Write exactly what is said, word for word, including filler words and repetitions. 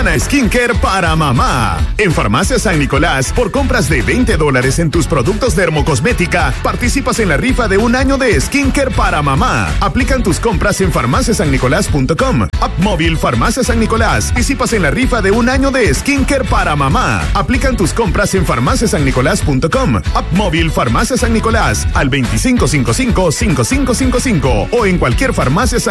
Skincare para mamá. En Farmacia San Nicolás, por compras de veinte dólares en tus productos dermocosmética, participas en la rifa de un año de Skincare para mamá. Aplican tus compras en farmacia san nicolás punto com. App móvil Farmacia San Nicolás. Participas en la rifa de un año de Skincare para mamá. Aplican tus compras en farmacia san nicolás punto com. App móvil Farmacia San Nicolás al veinticinco cincuenta y cinco, cincuenta y cinco cincuenta y cinco o en cualquier farmacia San